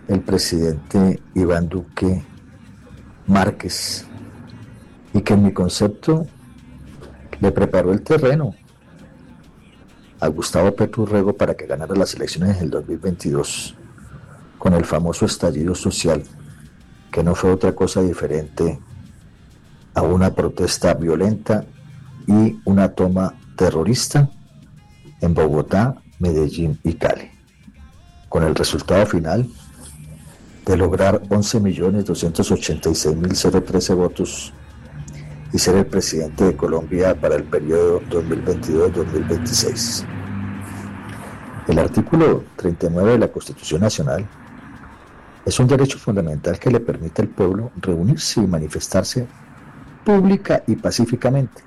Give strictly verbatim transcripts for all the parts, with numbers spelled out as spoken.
el presidente Iván Duque Márquez, y que en mi concepto le preparó el terreno a Gustavo Petro Urrego para que ganara las elecciones en el dos mil veintidós con el famoso estallido social, que no fue otra cosa diferente a una protesta violenta y una toma terrorista en Bogotá, Medellín y Cali, con el resultado final de lograr once millones doscientos ochenta y seis mil trece votos y ser el presidente de Colombia para el periodo dos mil veintidós dos mil veintiséis. El artículo treinta y nueve de la Constitución Nacional es un derecho fundamental que le permite al pueblo reunirse y manifestarse pública y pacíficamente.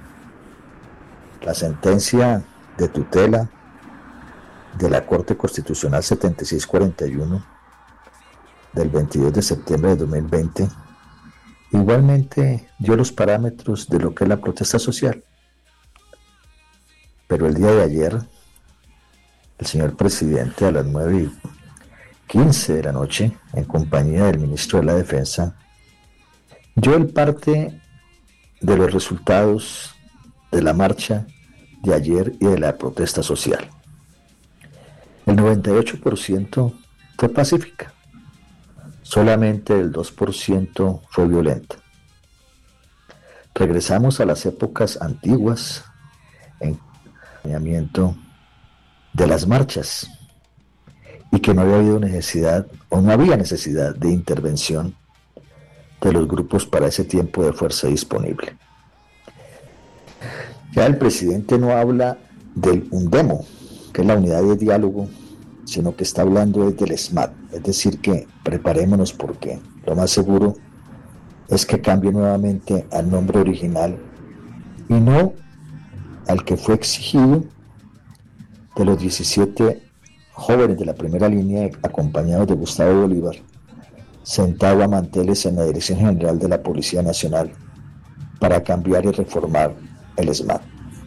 La sentencia de tutela de la Corte Constitucional setenta y seis cuarenta y uno del veintidós de septiembre de dos mil veinte igualmente dio los parámetros de lo que es la protesta social. Pero el día de ayer, el señor presidente, a las nueve y quince de la noche, en compañía del ministro de la Defensa, dio el parte de los resultados de la marcha de ayer y de la protesta social. El noventa y ocho por ciento fue pacífica, solamente el dos por ciento fue violenta. Regresamos a las épocas antiguas en acompañamiento de las marchas y que no había habido necesidad o no había necesidad de intervención de los grupos para ese tiempo de fuerza disponible. Ya el presidente no habla del UNDEMO, que es la unidad de diálogo, sino que está hablando del SMAT, es decir que preparémonos porque lo más seguro es que cambie nuevamente al nombre original y no al que fue exigido de los diecisiete jóvenes de la primera línea acompañados de Gustavo Bolívar, sentado a manteles en la Dirección General de la Policía Nacional para cambiar y reformar el SMAT.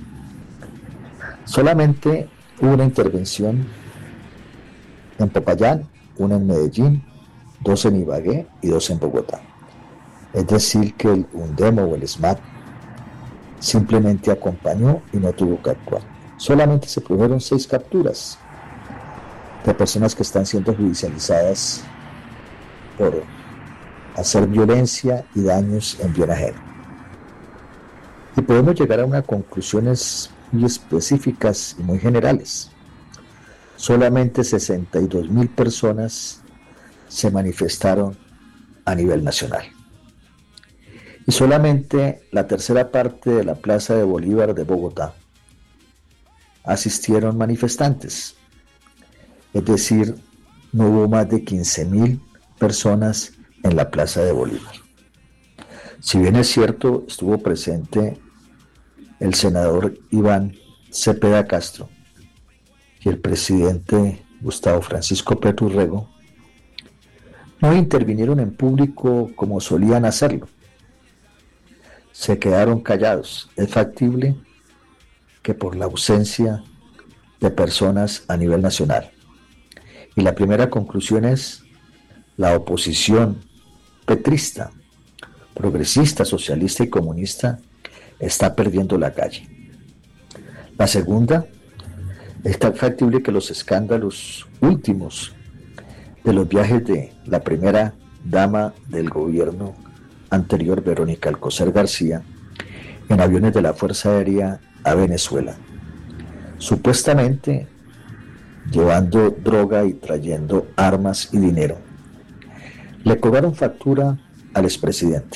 Solamente hubo una intervención en Popayán, una en Medellín, dos en Ibagué y dos en Bogotá. Es decir que el UNDEMO o el SMAT simplemente acompañó y no tuvo que actuar. Solamente se produjeron seis capturas de personas que están siendo judicializadas por hacer violencia y daños en bien ajeno. Y podemos llegar a unas conclusiones muy específicas y muy generales. Solamente sesenta y dos mil personas se manifestaron a nivel nacional. Y solamente la tercera parte de la Plaza de Bolívar de Bogotá asistieron manifestantes. Es decir, no hubo más de quince mil personas en la Plaza de Bolívar. Si bien es cierto, estuvo presente el senador Iván Cepeda Castro y el presidente Gustavo Francisco Petro Urrego, no intervinieron en público como solían hacerlo. Se quedaron callados. Es factible que por la ausencia de personas a nivel nacional. Y la primera conclusión es la oposición petrista, progresista, socialista y comunista está perdiendo la calle. La segunda, es tan factible que los escándalos últimos de los viajes de la primera dama del gobierno anterior, Verónica Alcocer García, en aviones de la Fuerza Aérea a Venezuela, supuestamente llevando droga y trayendo armas y dinero, le cobraron factura al expresidente.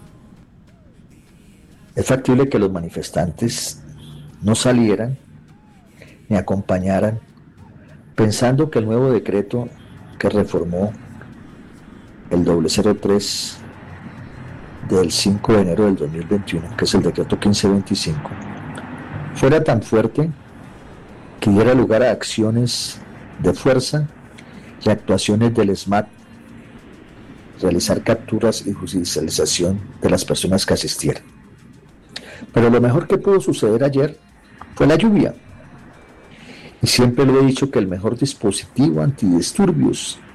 Es factible que los manifestantes no salieran ni acompañaran pensando que el nuevo decreto que reformó el doble cero tres del cinco de enero del dos mil veintiuno, que es el decreto quince veinticinco, fuera tan fuerte que diera lugar a acciones de fuerza y actuaciones del SMAT, realizar capturas y judicialización de las personas que asistieran. Pero lo mejor que pudo suceder ayer fue la lluvia. Y siempre le he dicho que el mejor dispositivo antidisturbios